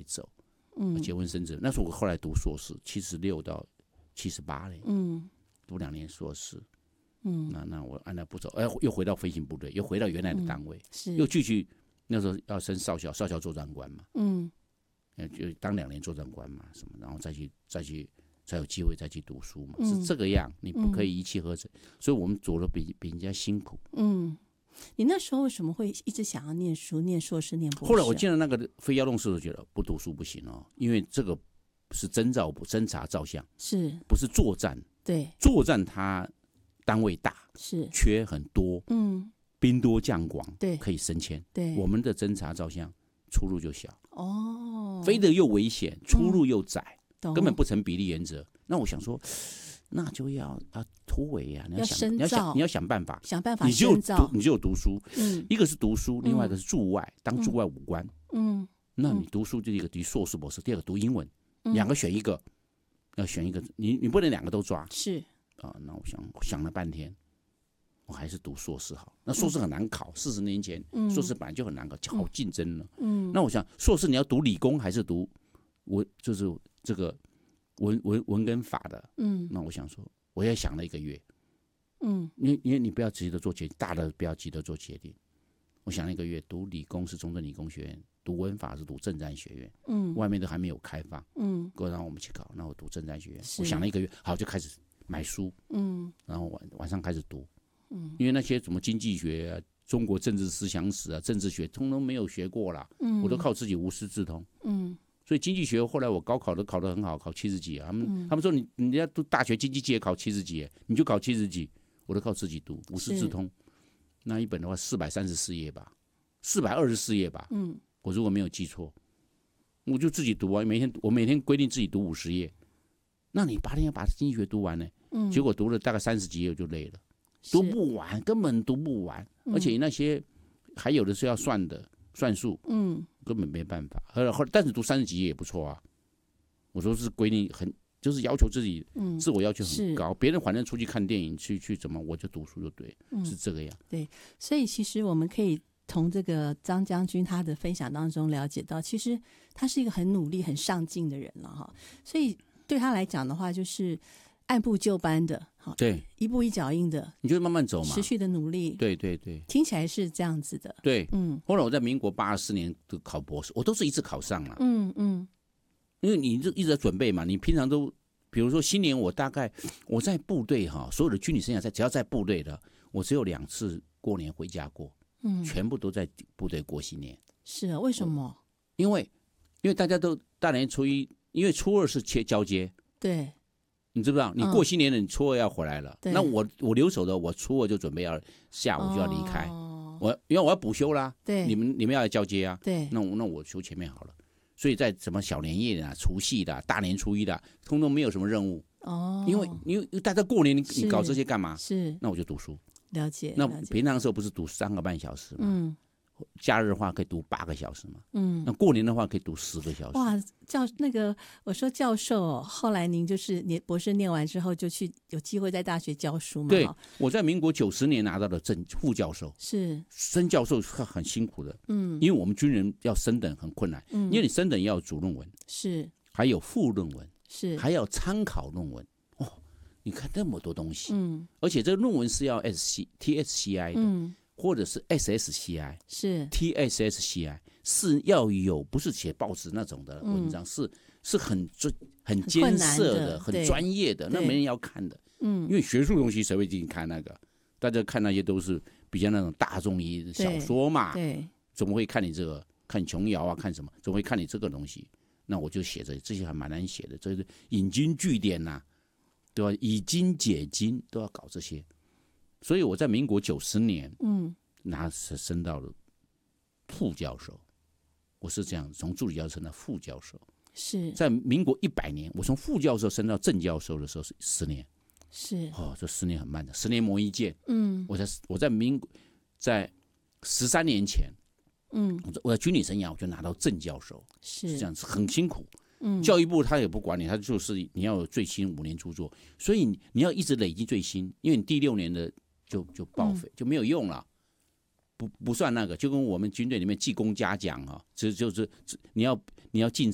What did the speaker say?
走，结婚生子。那时候我后来读硕士，76到78嘞，读2年硕士。那我按那步骤，又回到飞行部队，又回到原来的单位，又继续那时候要升少校作战官嘛，就当2年作战官嘛，什么，然后才有机会再去读书嘛，是这个样，你不可以一气呵成，所以我们走的比人家辛苦。 你那时候为什么会一直想要念书，念硕士，念博士？ 后来我进了那个非幺洞师，就觉得不读书不行哦，因为这个是侦察照相，不是作战？对，作战它单位大，缺很多，兵多将广，对，可以升迁。对，我们的侦察照相出路就小，飞得又危险，出路又窄，根本不成比例原则。那我想说，那就要突围呀，你要想办法，你就有读书，一个是读书，另外一个是驻外，当驻外武官。那你读书就一个读硕士博士，第二个读英文，2个选一个，要选一个，你不能2个都抓。那我想了半天，我还是读硕士好。那硕士很难考，40年前硕士本来就很难考，好竞争了。那我想硕士你要读理工还是读就是这个文跟法的？那我想说，我也想了1个月。因为你不要急着做决定，大的不要急着做决定。我想了1个月，读理工是中正理工学院，读文法是读政战学院。外面都还没有开放。让我们去考，那我读政战学院。我想了1个月，好，就开始买书。然后晚上开始读。因为那些什么经济学啊、中国政治思想史啊、政治学，通通没有学过啦。我都靠自己无师自通。所以经济学后来我高考都考得很好，考70几啊。他们说你要读大学经济系也考70几，你就考70几，我都靠自己读，无师自通。那一本的话434页吧，424页吧。我如果没有记错，我就自己读啊。我每天规定自己读50页。那你8天要把经济学读完呢？结果读了大概30几页我就累了。读不完，根本读不完，而且那些还有的是要算的算术，根本没办法。但是读30几页也不错啊。我说是规定就是要求自己，自我要求很高。别人反正出去看电影去怎么，我就读书就对，是这个样。 对，所以其实我们可以从这个张将军他的分享当中了解到，其实他是一个很努力、很上进的人了哈。所以对他来讲的话，就是按部就班的， 对， 一步一脚印的， 你就慢慢走嘛， 持续的努力。对，听起来是这样子的。对， 后来我在民国84年都考博士，我都是一次考上了。因为你就一直在准备嘛，你平常都，比如说新年我在部队所有的军旅生涯只要在部队的，我只有2次过年回家过，全部都在部队过新年。是啊， 为什么？ 因为大家都大年初一，因为初2是交接。对。你知不知道？你过新年了，你初2要回来了。那我留守的，我初2就准备要下午就要离开。因为我要补休啦。对，你们要来交接啊。对，那我休前面好了。所以在什么小年夜的、除夕的、大年初一的，通通没有什么任务。因为大家过年你搞这些干嘛？那我就读书。了解。那平常的时候不是读3个半小时吗？假日的话可以读8个小时嘛，那过年的话可以读10个小时。哇， 我说教授，后来您就是博士念完之后就去有机会在大学教书嘛？ 对，我在民国90年拿到了副教授，升教授很辛苦的，因为我们军人要升等很困难，因为你升等要有主论文，还有副论文，还要参考论文。你看那么多东西，而且这个论文是要 TSCI 的。或者是 SSCI， TSSCI 是要有，不是写报纸那种的文章，是很艰涩的、很专业的，那没人要看的。因为学术东西谁会进去看那个？大家看那些都是比较那种大众的小说嘛，怎么会看你这个？看琼瑶啊，看什么？怎么会看你这个东西？那我就写着这些还蛮难写的，这是引经据典呐，对吧？以经解经都要搞这些。所以我在民国90年，升到了副教授。我是这样从助理教授升到副教授。在民国100年，我从副教授升到正教授的时候是10年。这10年很慢的，10年磨一剑。我在13年前，我的军旅生涯我就拿到正教授，是这样子，很辛苦。教育部他也不管你，他就是你要有最新5年著作，所以你要一直累积最新，因为你第6年的就报废，就没有用了，不算那个，就跟我们军队里面记功嘉奖就是你要进